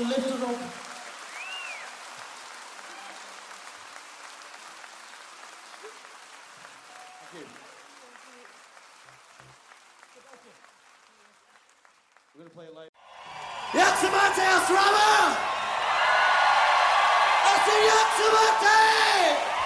lift it up. Thank you. We're going to play it live. Yaxamate Asrama! I say Yaxamate!